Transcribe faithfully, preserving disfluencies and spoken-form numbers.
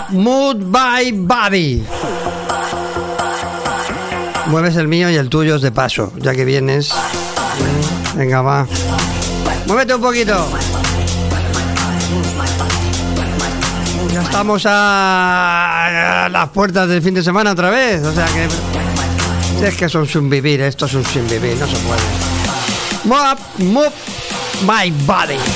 Move My Body. Mueves el mío y el tuyo es de paso, ya que vienes. Venga, va. Muévete un poquito. Ya estamos a, a las puertas del fin de semana otra vez. O sea que... Si es que es un sin vivir, esto es un sin vivir, no se puede. Move, move my body.